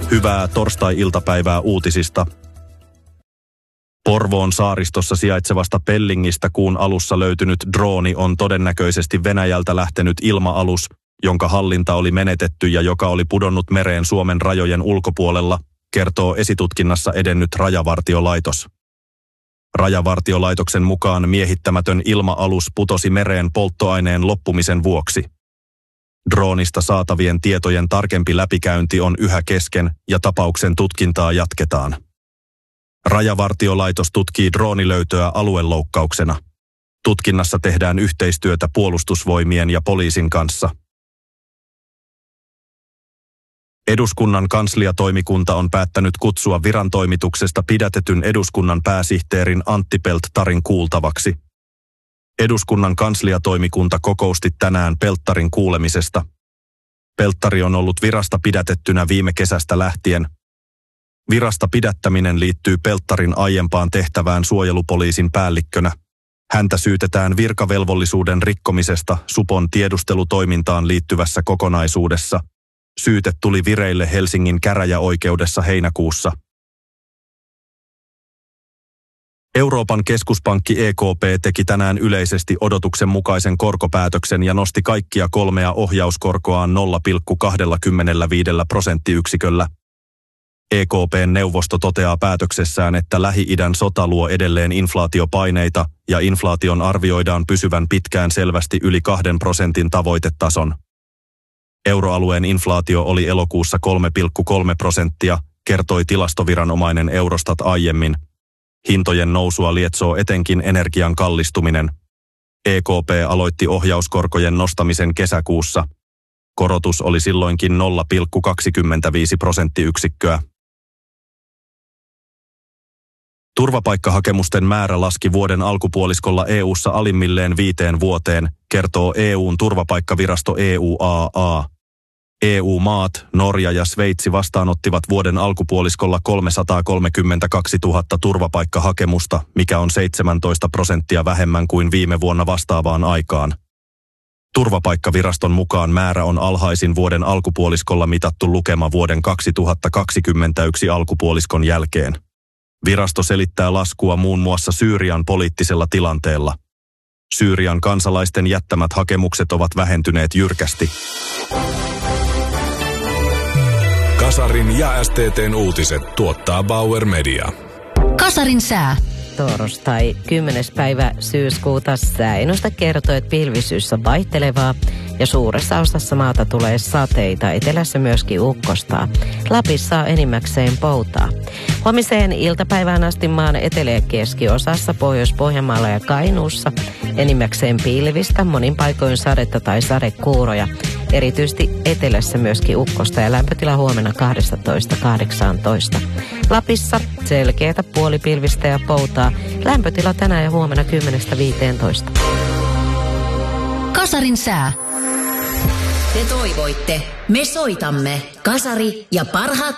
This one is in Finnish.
Hyvää torstai-iltapäivää uutisista. Porvoon saaristossa sijaitsevasta Pellingistä kuun alussa löytynyt drooni on todennäköisesti Venäjältä lähtenyt ilma-alus, jonka hallinta oli menetetty ja joka oli pudonnut mereen Suomen rajojen ulkopuolella, kertoo esitutkinnassa edennyt Rajavartiolaitos. Rajavartiolaitoksen mukaan miehittämätön ilma-alus putosi mereen polttoaineen loppumisen vuoksi. Droonista saatavien tietojen tarkempi läpikäynti on yhä kesken ja tapauksen tutkintaa jatketaan. Rajavartiolaitos tutkii droonilöytöä alueloukkauksena. Tutkinnassa tehdään yhteistyötä puolustusvoimien ja poliisin kanssa. Eduskunnan kansliatoimikunta on päättänyt kutsua virantoimituksesta pidätetyn eduskunnan pääsihteerin Antti Pelttarin kuultavaksi. Eduskunnan kansliatoimikunta kokousti tänään Pelttarin kuulemisesta. Pelttari on ollut virasta pidätettynä viime kesästä lähtien. Virasta pidättäminen liittyy Pelttarin aiempaan tehtävään suojelupoliisin päällikkönä. Häntä syytetään virkavelvollisuuden rikkomisesta supon tiedustelutoimintaan liittyvässä kokonaisuudessa. Syyte tuli vireille Helsingin käräjäoikeudessa heinäkuussa. Euroopan keskuspankki EKP teki tänään yleisesti odotuksen mukaisen korkopäätöksen ja nosti kaikkia kolmea ohjauskorkoaan 0,25%. EKP:n neuvosto toteaa päätöksessään, että Lähi-idän sota luo edelleen inflaatiopaineita ja inflaation arvioidaan pysyvän pitkään selvästi yli 2% tavoitetason. Euroalueen inflaatio oli elokuussa 3,3%, kertoi tilastoviranomainen Eurostat aiemmin. Hintojen nousua lietsoo etenkin energian kallistuminen. EKP aloitti ohjauskorkojen nostamisen kesäkuussa. Korotus oli silloinkin 0,25%. Turvapaikkahakemusten määrä laski vuoden alkupuoliskolla EU:ssa alimmilleen 5 vuoteen, kertoo EU:n turvapaikkavirasto EUAA. EU-maat, Norja ja Sveitsi vastaanottivat vuoden alkupuoliskolla 332 000 turvapaikkahakemusta, mikä on 17% vähemmän kuin viime vuonna vastaavaan aikaan. Turvapaikkaviraston mukaan määrä on alhaisin vuoden alkupuoliskolla mitattu lukema vuoden 2021 alkupuoliskon jälkeen. Virasto selittää laskua muun muassa Syyrian poliittisella tilanteella. Syyrian kansalaisten jättämät hakemukset ovat vähentyneet jyrkästi. Kasarin ja STT:n uutiset tuottaa Bauer Media. Kasarin sää. Torstai 10. päivä syyskuuta sääennuste kertoo, että pilvisyys on vaihtelevaa ja suuressa osassa maata tulee sateita, etelässä myöskin ukkosta. Lapissa on enimmäkseen poutaa. Huomiseen iltapäivään asti maan etelä- ja keskiosassa, Pohjois-Pohjanmaalla ja Kainuussa enimmäkseen pilvistä, monin paikoin sadetta tai sadekuuroja. Erityisesti etelässä myöskin ukkosta ja lämpötila huomenna 12-18. Lapissa selkeätä puolipilvistä ja poutaa. Lämpötila tänään ja huomenna 10-15. Kasarin sää. Te toivoitte, me soitamme. Kasari ja parhaat